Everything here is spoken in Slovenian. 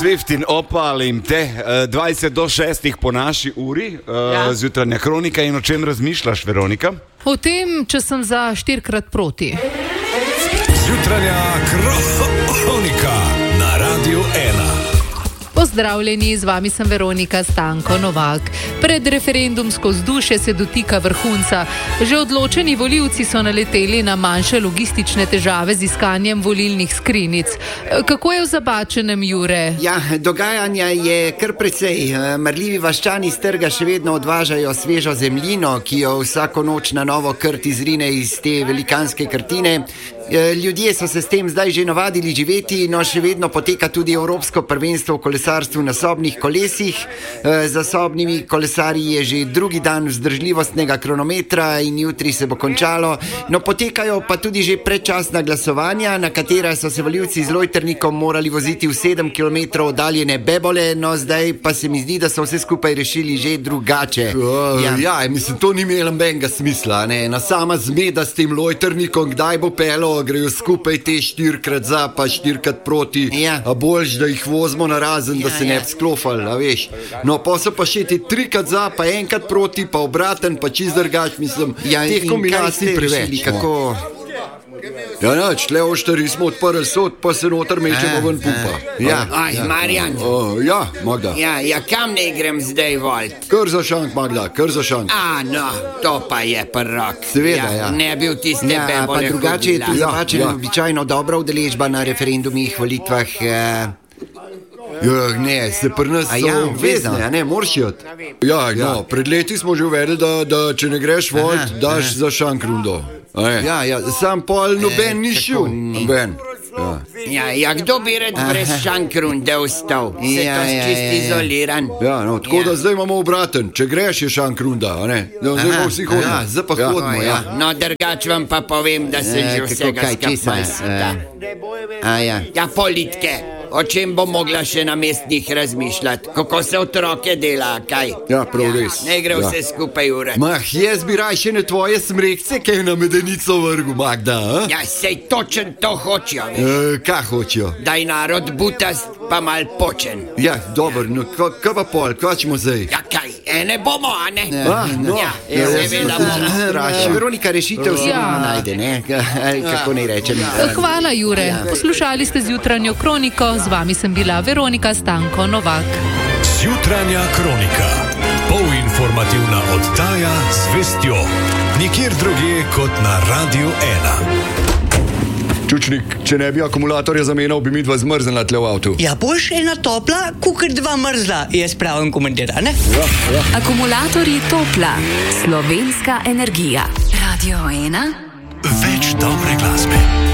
Swift in opalim te 20 do 6 po naši uri, zjutranja kronika. In o čem razmišljaš, Veronika? O tem, če sem za 4-krat proti. Zjutranja kronika na Radiu 1. Pozdravljeni, z vami sem Veronika Stanko Novak. Pred referendumsko vzdušje se dotika vrhunca. Že odločeni volivci so naleteli na manjše logistične težave z iskanjem volilnih skrinjic. Kako je v Zabačenem, Jure? Ja, dogajanja je kar precej. Marljivi vaščani s trga še vedno odvažajo svežo zemljino, ki jo vsako noč na novo krt izrine iz te velikanske krtine. Ljudje so se s tem zdaj že navadili živeti, no še vedno poteka tudi Evropsko prvenstvo v kolesarstvu na sobnih kolesih. Za sobnimi kolesarji je že drugi dan vzdržljivostnega kronometra in jutri se bo končalo. No, potekajo pa tudi že predčasna glasovanja, na katera so se volivci z lojtrnikom morali voziti v 7 km oddaljene Bebole, no zdaj pa se mi zdi, da so vse skupaj rešili že drugače. Mislim, to ni imelo nobenega smisla, ne? Na sama zmeda s tem lojtrnikom, kdaj bo pelo, grejo skupaj te 4-krat za, pa 4-krat proti, a boljš, da jih vozimo na razen, da se ne bi sklofali, a veš. No, pa so pa še te 3-krat za, pa 1-krat proti, pa obraten, pa čist drugač, mislim, teh kombinacij preveč. Ja, nač, tle oštari smo odprli sod, pa se noter mečemo ven pumpa. Aj, Marjan. Ja, Magda. Ja, kam ne grem zdaj volt? Kar za šank, Magda, kar za šank. No, to pa je prvak. Seveda, ja. Ne bil tiste Bebole. pa drugače je tu Zabačen običajno dobra udeležba na referendumih, volitvah. Ne, se pri nas so obvezne, ne, moraš jod. No, pred leti smo že uvedli, da če ne greš volt, daš za šank rundo. Sam pol noben ni šel. Noben. Kdo bi red brez šankrunde ostal? Se to čist izoliran. No, tako da zdaj imamo obraten. Če greš je šankrunda, a ne? Zdaj bomo vsi hodili. Zdaj pa hodimo, No, drugač vam pa povem, da sem že vsega skapal. Politke. O čem bo mogla še na mestnih razmišljati? Kako se otroke dela, kaj? Ja, prav res. Ne gre vse skupaj urat. Jaz bi raj še ne tvoje smrekce, kaj na medenico vrgu, Magda, Sej točen to hočijo. Kaj hočijo? Daj narod butast, pa mal počen. Dobro, no, kaj pa pol, kaj ćemo zdaj? Kaj, ne bomo, a ne? Seveda bomo. Veronika, rešitev se vedno najde, ne? Kako ne rečem? Hvala, Jure. Poslušali ste zjutranjo kroniko. Z vami sem bila Veronika Stanko Novak. Zjutranja kronika. Polinformativna oddaja z vestjo. Nikjer drugje kot na Radiu 1. Čučnik, če ne bi akumulatorja zamenjal, bi mi dva zmrznila tle v avtu. Boljš ena topla, kukor dva mrzla, je spravim komentar, ne? Akumulatorji Topla. Slovenska energija. Radio 1. Več dobre glasbe.